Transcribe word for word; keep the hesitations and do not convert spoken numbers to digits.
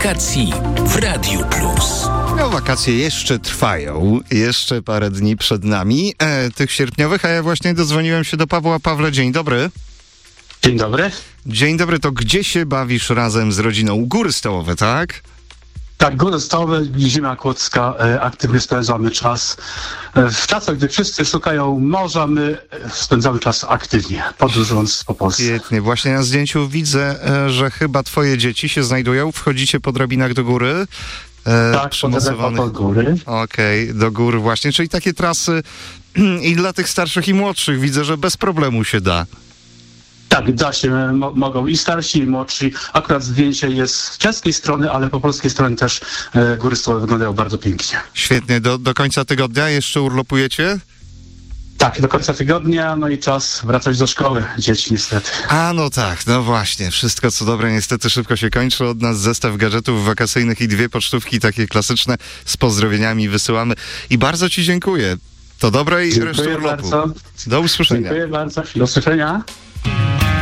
wakacji w Radiu Plus. No, wakacje jeszcze trwają, jeszcze parę dni przed nami, e, tych sierpniowych, a ja właśnie dodzwoniłem się do Pawła. Pawle, dzień dobry. Dzień dobry. Dzień dobry, to gdzie się bawisz razem z rodziną? Góry Stołowe, tak? Tak, góry stołowe, zima kłodzka, e, aktywnie spędzamy czas. E, w czasach, gdy wszyscy szukają morza, my e, spędzamy czas aktywnie, podróżując po Polsce. Świetnie, właśnie na zdjęciu widzę, e, że chyba twoje dzieci się znajdują, wchodzicie po drabinach do góry. E, Tak, przymocowanych. po góry. Okej, okay, do gór właśnie, czyli takie trasy i dla tych starszych i młodszych widzę, że bez problemu się da. Tak, da się, mo- mogą i starsi, i młodsi. Akurat zdjęcie jest z czeskiej strony, ale po polskiej stronie też e, góry stołowe wyglądają bardzo pięknie. Świetnie, do, do końca tygodnia jeszcze urlopujecie? Tak, do końca tygodnia, no i czas wracać do szkoły dzieci niestety. A no tak, no właśnie, wszystko co dobre niestety szybko się kończy. Od nas zestaw gadżetów wakacyjnych i dwie pocztówki takie klasyczne z pozdrowieniami wysyłamy. I bardzo ci dziękuję. To dobrej reszty Dziękuję urlopu. bardzo. Do usłyszenia. Dziękuję bardzo. Do usłyszenia.